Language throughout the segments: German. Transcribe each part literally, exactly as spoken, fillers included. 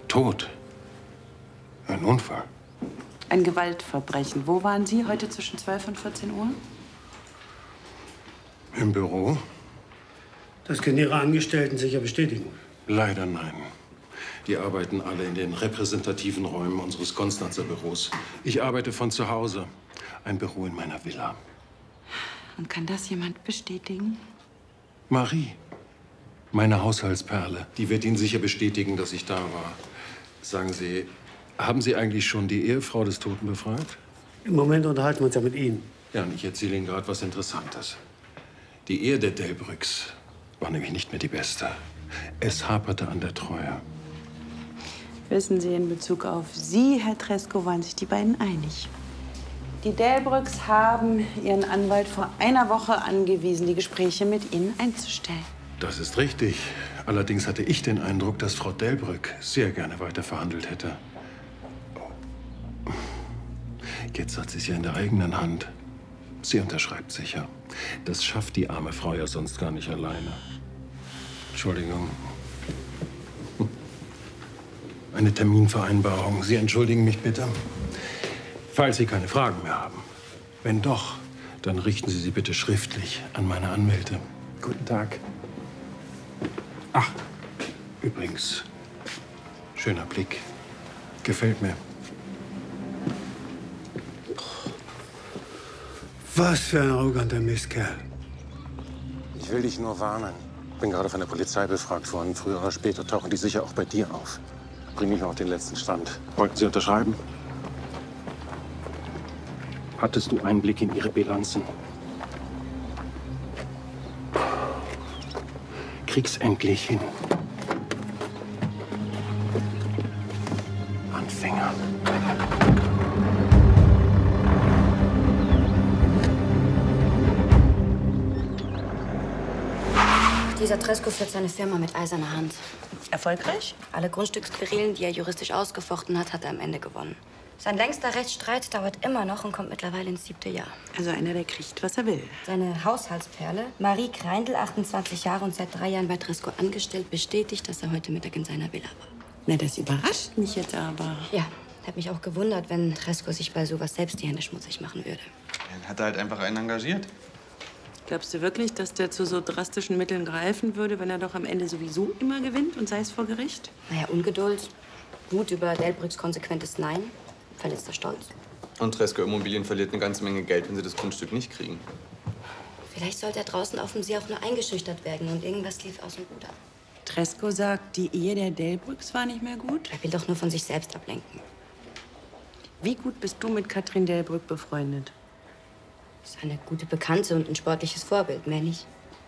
Tot. Ein Unfall. Ein Gewaltverbrechen. Wo waren Sie heute zwischen zwölf und vierzehn Uhr? Im Büro? Das können Ihre Angestellten sicher bestätigen. Leider nein. Die arbeiten alle in den repräsentativen Räumen unseres Konstanzer Büros. Ich arbeite von zu Hause. Ein Büro in meiner Villa. Und kann das jemand bestätigen? Marie, meine Haushaltsperle. Die wird Ihnen sicher bestätigen, dass ich da war. Sagen Sie, haben Sie eigentlich schon die Ehefrau des Toten befragt? Im Moment unterhalten wir uns ja mit Ihnen. Ja, und ich erzähle Ihnen gerade was Interessantes. Die Ehe der Delbrücks war nämlich nicht mehr die beste. Es haperte an der Treue. Wissen Sie, in Bezug auf Sie, Herr Tresko, waren sich die beiden einig. Die Delbrücks haben Ihren Anwalt vor einer Woche angewiesen, die Gespräche mit Ihnen einzustellen. Das ist richtig. Allerdings hatte ich den Eindruck, dass Frau Delbrück sehr gerne weiter verhandelt hätte. Jetzt hat sie es ja in der eigenen Hand. Sie unterschreibt sicher. Das schafft die arme Frau ja sonst gar nicht alleine. Entschuldigung. Eine Terminvereinbarung. Sie entschuldigen mich bitte. Falls Sie keine Fragen mehr haben. Wenn doch, dann richten Sie sie bitte schriftlich an meine Anwälte. Guten Tag. Ach, übrigens, schöner Blick. Gefällt mir. Was für ein arroganter Mistkerl. Ich will dich nur warnen. Bin gerade von der Polizei befragt worden. Früher oder später tauchen die sicher auch bei dir auf. Bring mich auf den letzten Stand. Wollten Sie unterschreiben? Hattest du Einblick in Ihre Bilanzen? Krieg's endlich hin. Anfänger. Dieser Tresko führt seine Firma mit eiserner Hand. Erfolgreich? Alle Grundstücksquerelen, die er juristisch ausgefochten hat, hat er am Ende gewonnen. Sein längster Rechtsstreit dauert immer noch und kommt mittlerweile ins siebte Jahr. Also einer, der kriegt, was er will. Seine Haushaltsperle, Marie Kreindl, achtundzwanzig Jahre und seit drei Jahren bei Tresko angestellt, bestätigt, dass er heute Mittag in seiner Villa war. Na, das überrascht mich jetzt aber. Ja, hätte mich auch gewundert, wenn Tresko sich bei sowas selbst die Hände schmutzig machen würde. Dann hat er halt einfach einen engagiert. Glaubst du wirklich, dass der zu so drastischen Mitteln greifen würde, wenn er doch am Ende sowieso immer gewinnt und sei es vor Gericht? Naja, Ungeduld, Wut über Delbrücks konsequentes Nein, verletzter Stolz. Und Tresko Immobilien verliert eine ganze Menge Geld, wenn sie das Grundstück nicht kriegen. Vielleicht sollte er draußen auf dem See auch nur eingeschüchtert werden und irgendwas lief aus dem Ruder. Tresko sagt, die Ehe der Delbrücks war nicht mehr gut. Er will doch nur von sich selbst ablenken. Wie gut bist du mit Katrin Delbrück befreundet? Ist eine gute Bekannte und ein sportliches Vorbild, mehr nicht.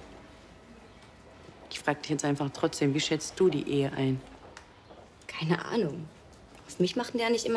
Ich frag dich jetzt einfach trotzdem, wie schätzt du die Ehe ein? Keine Ahnung. Auf mich machten die ja nicht immer